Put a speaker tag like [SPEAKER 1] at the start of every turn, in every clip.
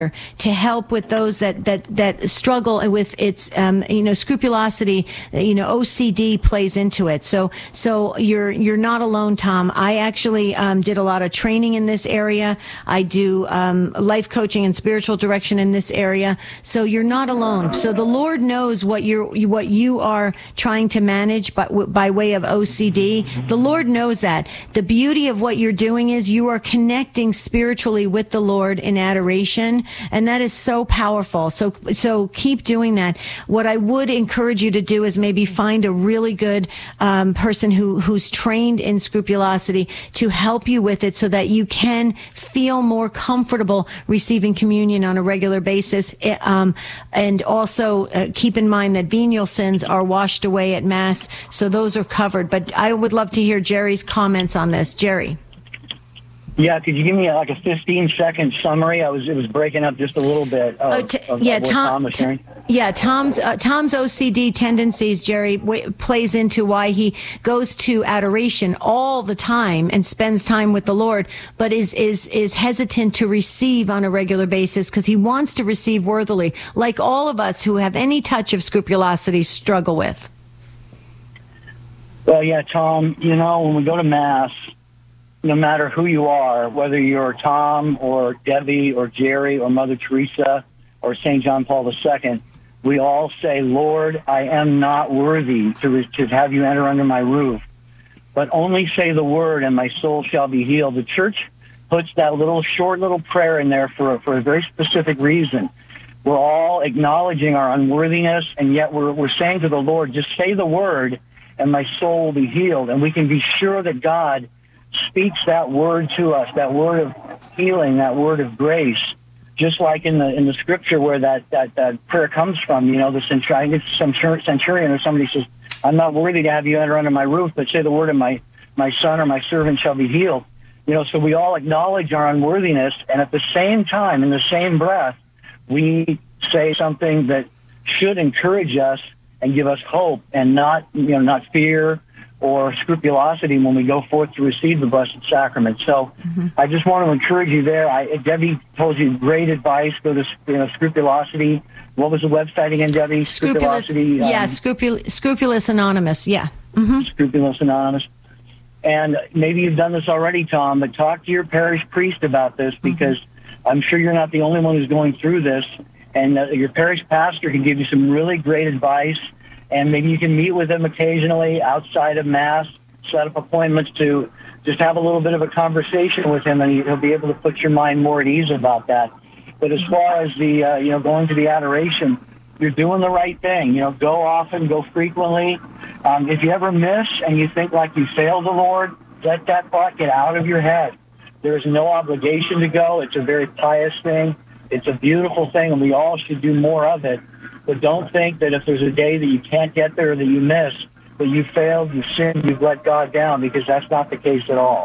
[SPEAKER 1] to help with those that struggle with its scrupulosity. OCD plays into it. So you're not alone, Tom. I actually did a lot of training in this area. I do life coaching and spiritual direction in this area. So you're not alone. So the Lord knows what you are trying to manage by way of OCD. The Lord knows that. The beauty of what you're doing is you are connecting spiritually with the Lord in adoration. And that is so powerful. So keep doing that. What I would encourage you to do is maybe find a really good person who's trained in scrupulosity to help you with it so that you can feel more comfortable receiving communion on a regular basis. And also keep in mind that venial sins are washed away at Mass. So those are covered. But I would love to hear Jerry's comments on this. Jerry.
[SPEAKER 2] Yeah, could you give me like a 15-second summary? It was breaking up just a little bit of what Tom was sharing.
[SPEAKER 1] Tom's OCD tendencies, Jerry, plays into why he goes to adoration all the time and spends time with the Lord, but is hesitant to receive on a regular basis because he wants to receive worthily, like all of us who have any touch of scrupulosity struggle with.
[SPEAKER 2] Well, yeah, Tom, when we go to Mass, no matter who you are, whether you're Tom or Debbie or Jerry or Mother Teresa or St. John Paul II, we all say, Lord, I am not worthy to have you enter under my roof, but only say the word and my soul shall be healed. The Church puts that short little prayer in there for a very specific reason. We're all acknowledging our unworthiness, and yet we're saying to the Lord, just say the word and my soul will be healed. And we can be sure that God speaks that word to us, that word of healing, that word of grace, just like in the scripture where that prayer comes from. The centurion or somebody says, I'm not worthy to have you enter under my roof, but say the word and my son or my servant shall be healed. So we all acknowledge our unworthiness, and at the same time, in the same breath, we say something that should encourage us and give us hope and not fear or scrupulosity when we go forth to receive the Blessed Sacrament. So I just want to encourage you there. Debbie told you great advice. Go to Scrupulosity. What was the website again, Debbie?
[SPEAKER 1] Scrupulosity. Scrupulous Anonymous. Yeah.
[SPEAKER 2] Scrupulous Anonymous. And maybe you've done this already, Tom, but talk to your parish priest about this because I'm sure you're not the only one who's going through this. And your parish pastor can give you some really great advice. And maybe you can meet with him occasionally outside of Mass, set up appointments to just have a little bit of a conversation with him, and he'll be able to put your mind more at ease about that. But as far as the, going to the adoration, you're doing the right thing. Go often, go frequently. If you ever miss and you think like you failed the Lord, let that thought get out of your head. There is no obligation to go. It's a very pious thing. It's a beautiful thing, and we all should do more of it. But don't think that if there's a day that you can't get there, that you miss, that you failed, you sinned, you've let God down, because that's not the case at all.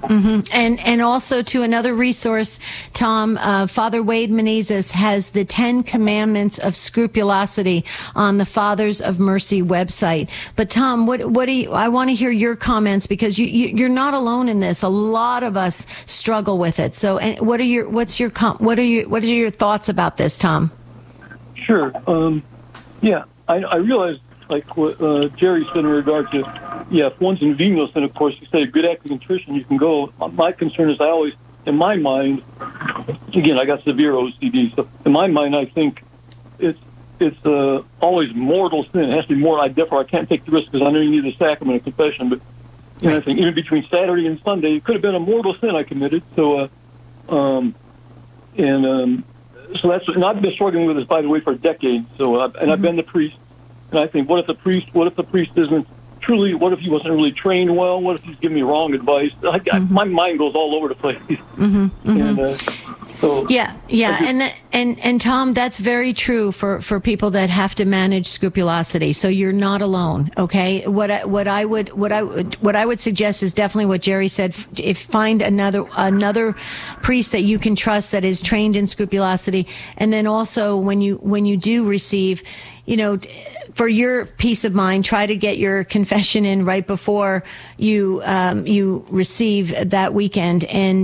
[SPEAKER 1] And also to another resource, Tom, Father Wade Menezes has the 10 Commandments of Scrupulosity on the Fathers of Mercy website. But Tom, what do you? I want to hear your comments because you're not alone in this. A lot of us struggle with it. So, what are your thoughts about this, Tom?
[SPEAKER 3] Sure. I realize, like what Jerry said in regard to, if one's in venial sin, of course, you say a good act of contrition, you can go. My concern is in my mind, again, I got severe OCD, so in my mind, I think it's always mortal sin. It has to be mortal. Therefore, I can't take the risk because I know you need a sacrament of confession. But I think even between Saturday and Sunday, it could have been a mortal sin I committed. So, so and I've been struggling with this, by the way, for decades. So, I've been the priest, and I think, what if the priest isn't truly? What if he wasn't really trained well? What if he's giving me wrong advice? My mind goes all over the place.
[SPEAKER 1] And Tom, that's very true for people that have to manage scrupulosity. So you're not alone. Okay. What I would suggest is definitely what Jerry said. If find another priest that you can trust that is trained in scrupulosity. And then also when you do receive, for your peace of mind, try to get your confession in right before you receive that weekend,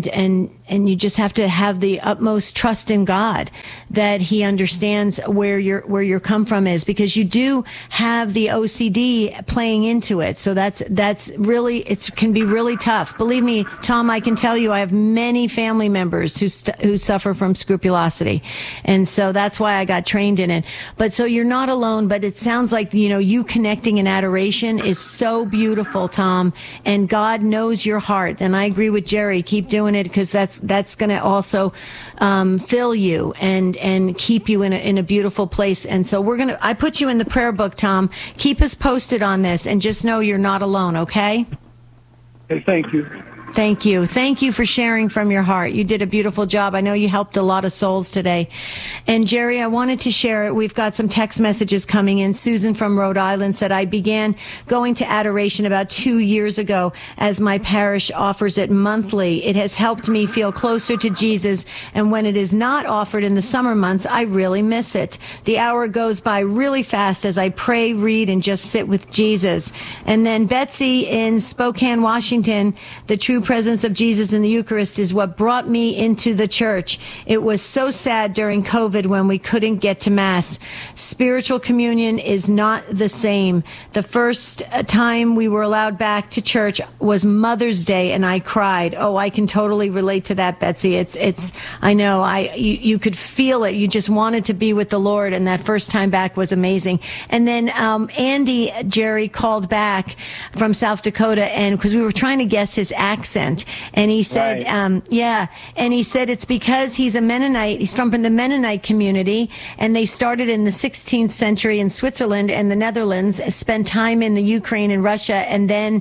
[SPEAKER 1] and you just have to have the utmost trust in God that He understands where your come from is, because you do have the OCD playing into it. So that's really, it can be really tough. Believe me, Tom, I can tell you, I have many family members who suffer from scrupulosity, and so that's why I got trained in it. But so you're not alone. But it sounds like you connecting in adoration is so beautiful, Tom, and God knows your heart. And I agree with Jerry. Keep doing it, because that's going to also fill you and keep you in a beautiful place. And so I put you in the prayer book, Tom. Keep us posted on this, and just know you're not alone. Okay.
[SPEAKER 3] Okay. Thank you.
[SPEAKER 1] Thank you. Thank you for sharing from your heart. You did a beautiful job. I know you helped a lot of souls today. And Jerry, I wanted to share it. We've got some text messages coming in. Susan from Rhode Island said, I began going to adoration about 2 years ago as my parish offers it monthly. It has helped me feel closer to Jesus. And when it is not offered in the summer months, I really miss it. The hour goes by really fast as I pray, read, and just sit with Jesus. And then Betsy in Spokane, Washington, the true presence of Jesus in the Eucharist is what brought me into the church. It was so sad during COVID when we couldn't get to Mass. Spiritual communion is not the same. The first time we were allowed back to church was Mother's Day, and I cried. Oh, I can totally relate to that, Betsy. I know, you could feel it. You just wanted to be with the Lord, and that first time back was amazing. And then Andy, Jerry, called back from South Dakota, and because we were trying to guess his accent, and he said, right. And he said it's because he's a Mennonite. He's from the Mennonite community, and they started in the 16th century in Switzerland and the Netherlands, spent time in the Ukraine and Russia, and then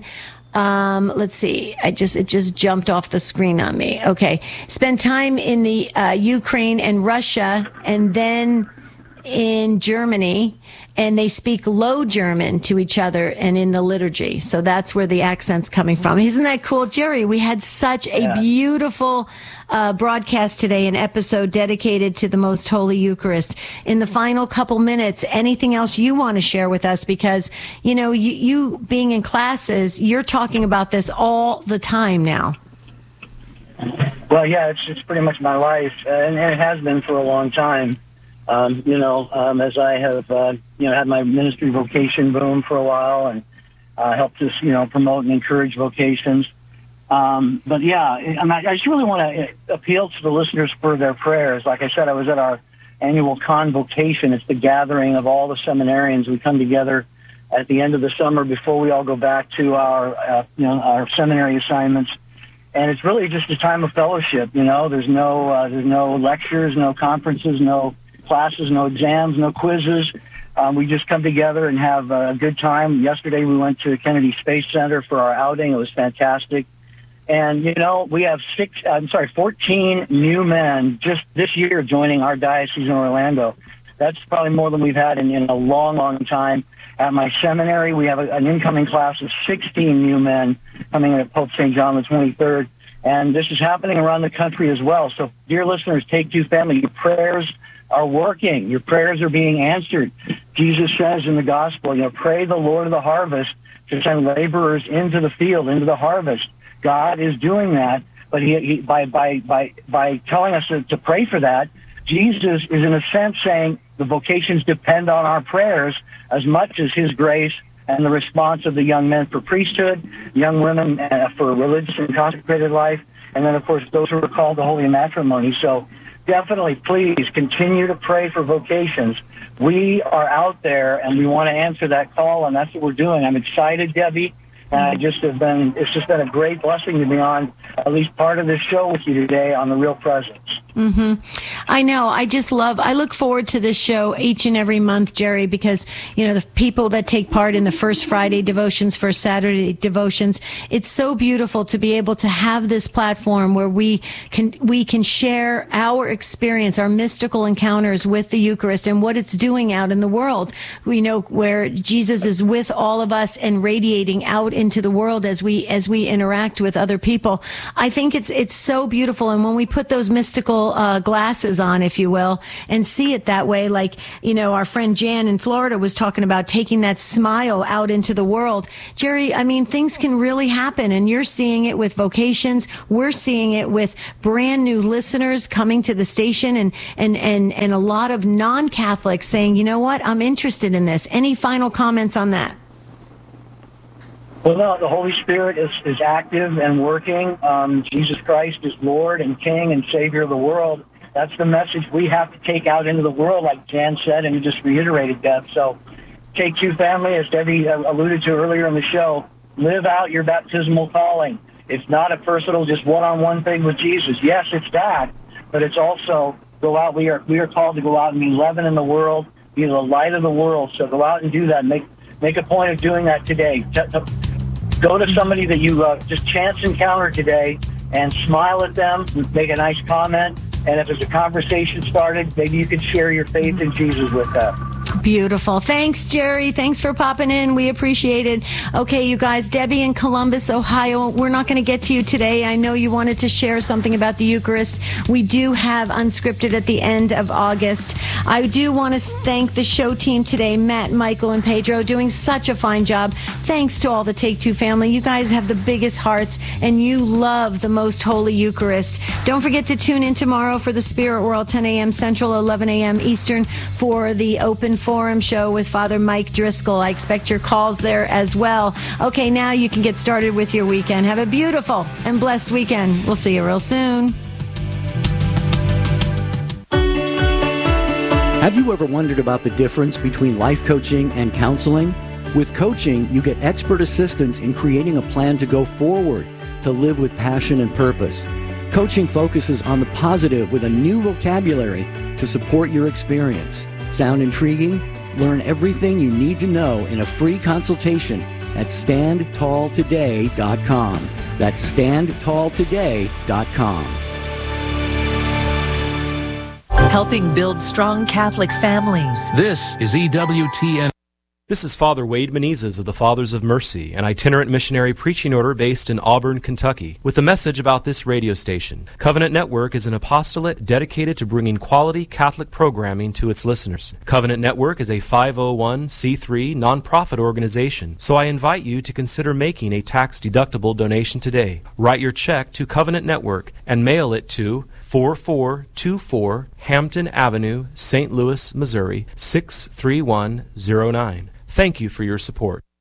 [SPEAKER 1] let's see. It just jumped off the screen on me. Okay. Spent time in the Ukraine and Russia, and then in Germany, and they speak Low German to each other and in the liturgy. So that's where the accent's coming from. Isn't that cool, Jerry? We had such a beautiful broadcast today, an episode dedicated to the Most Holy Eucharist. In the final couple minutes, anything else you want to share with us? Because, you being in classes, you're talking about this all the time now.
[SPEAKER 2] Well, yeah, it's pretty much my life, and it has been for a long time. As I have, had my ministry vocation boom for a while, and helped us, promote and encourage vocations. But yeah, I just really want to appeal to the listeners for their prayers. Like I said, I was at our annual convocation. It's the gathering of all the seminarians. We come together at the end of the summer before we all go back to our seminary assignments. And it's really just a time of fellowship. There's no lectures, no conferences, no classes, no exams, no quizzes. We just come together and have a good time. Yesterday we went to Kennedy Space Center for our outing. It was fantastic. And, we have 14 new men just this year joining our diocese in Orlando. That's probably more than we've had in a long, long time. At my seminary, we have an incoming class of 16 new men coming in at Pope St. John the 23rd. And this is happening around the country as well. So, dear listeners, Take Two family, your prayers are working. Your prayers are being answered. Jesus says in the gospel, pray the Lord of the harvest to send laborers into the field, into the harvest. God is doing that, but he by telling us to pray for that, Jesus is in a sense saying the vocations depend on our prayers as much as his grace and the response of the young men for priesthood, young women for religious and consecrated life, and then, of course, those who are called to holy matrimony. So definitely, please continue to pray for vocations. We are out there, and we want to answer that call, and that's what we're doing. I'm excited, Debbie, and it's just been a great blessing to be on at least part of this show with you today on The Real Presence.
[SPEAKER 1] I know. I look forward to this show each and every month, Jerry, because, the people that take part in the First Friday devotions, First Saturday devotions, it's so beautiful to be able to have this platform where we can share our experience, our mystical encounters with the Eucharist and what it's doing out in the world. We know where Jesus is with all of us and radiating out into the world as we interact with other people. I think it's so beautiful. And when we put those mystical glasses on, if you will, and see it that way, like, our friend Jan in Florida was talking about taking that smile out into the world. Jerry, I mean, things can really happen, and you're seeing it with vocations. We're seeing it with brand new listeners coming to the station, and a lot of non-Catholics saying, you know what, I'm interested in this. Any final comments on that?
[SPEAKER 2] Well, no, the Holy Spirit is active and working. Jesus Christ is Lord and King and Savior of the world. That's the message we have to take out into the world, like Jan said, and you just reiterated, Deb. So, Take Two family, as Debbie alluded to earlier in the show, live out your baptismal calling. It's not a personal, just one-on-one thing with Jesus. Yes, it's that, but it's also go out. We are called to go out and be leaven in the world, be the light of the world. So go out and do that. Make a point of doing that today. Go to somebody that you just chance encounter today and smile at them, make a nice comment, and if there's a conversation started, maybe you can share your faith in Jesus with them.
[SPEAKER 1] Beautiful. Thanks, Jerry. Thanks for popping in. We appreciate it. Okay, you guys, Debbie in Columbus, Ohio, we're not going to get to you today. I know you wanted to share something about the Eucharist. We do have Unscripted at the end of August. I do want to thank the show team today, Matt, Michael, and Pedro, doing such a fine job. Thanks to all the Take Two family. You guys have the biggest hearts, and you love the most holy Eucharist. Don't forget to tune in tomorrow for the Spirit World, 10 a.m. Central, 11 a.m. Eastern, for the Open Forum show with Father Mike Driscoll. I expect your calls there as well. Okay, now you can get started with your weekend. Have a beautiful and blessed weekend. We'll see you real soon.
[SPEAKER 4] Have you ever wondered about the difference between life coaching and counseling? With coaching, you get expert assistance in creating a plan to go forward, to live with passion and purpose. Coaching focuses on the positive with a new vocabulary to support your experience. Sound intriguing? Learn everything you need to know in a free consultation at StandTallToday.com. That's StandTallToday.com.
[SPEAKER 5] Helping build strong Catholic families.
[SPEAKER 6] This is EWTN. This is Father Wade Menezes of the Fathers of Mercy, an itinerant missionary preaching order based in Auburn, Kentucky, with a message about this radio station. Covenant Network is an apostolate dedicated to bringing quality Catholic programming to its listeners. Covenant Network is a 501c3 nonprofit organization, so I invite you to consider making a tax-deductible donation today. Write your check to Covenant Network and mail it to 4424 Hampton Avenue, St. Louis, Missouri, 63109. Thank you for your support.